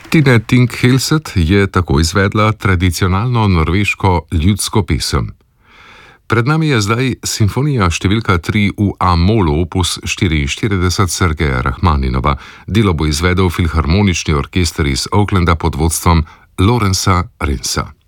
Tine Thing-Helseth je tako izvedla tradicionalno norveško ljudsko pesem. Pred nami je zdaj simfonija številka 3 v A-molu opus 44 Sergeja Rachmaninova. Delo bo izvedel filharmonični orkester iz Oaklanda pod vodstvom Lawrencea Rensa.